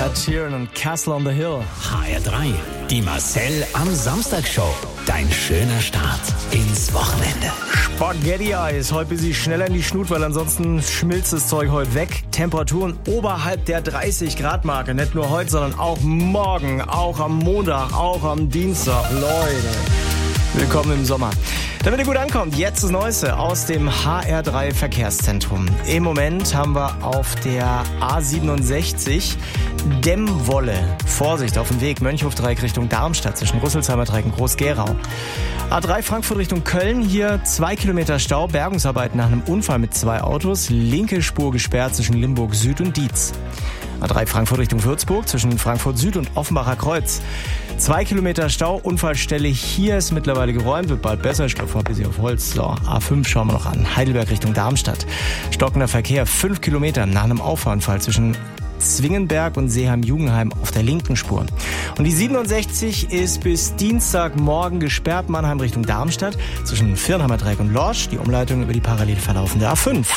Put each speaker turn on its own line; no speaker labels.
Ed Sheeran und Castle on the Hill.
HR3, die Marcel am Samstag-Show. Dein schöner Start ins Wochenende.
Spaghetti-Eis, heute bisschen schneller in die Schnut, weil ansonsten schmilzt das Zeug heute weg. Temperaturen oberhalb der 30-Grad-Marke. Nicht nur heute, sondern auch morgen, auch am Montag, auch am Dienstag. Leute, willkommen im Sommer. Damit ihr gut ankommt, jetzt das Neueste aus dem HR3 Verkehrszentrum. Im Moment haben wir auf der A67 Dämmwolle. Vorsicht auf dem Weg Mönchhof-Dreieck Richtung Darmstadt zwischen Rüsselsheimer Dreieck und Groß-Gerau. A3 Frankfurt Richtung Köln, hier 2 Kilometer Stau, Bergungsarbeiten nach einem Unfall mit 2 Autos, linke Spur gesperrt zwischen Limburg Süd und Dietz. A3 Frankfurt Richtung Würzburg zwischen Frankfurt Süd und Offenbacher Kreuz. 2 Kilometer Stau, Unfallstelle hier ist mittlerweile geräumt, wird bald besser. Ich glaube, ein bisschen auf Holz. So, A5 schauen wir noch an. Heidelberg Richtung Darmstadt. Stockender Verkehr, 5 Kilometer nach einem Auffahrunfall zwischen Zwingenberg und Seeheim-Jugendheim auf der linken Spur. Und die 67 ist bis Dienstagmorgen gesperrt, Mannheim Richtung Darmstadt zwischen Viernheimer Dreieck und Lorsch. Die Umleitung über die parallel verlaufende A5.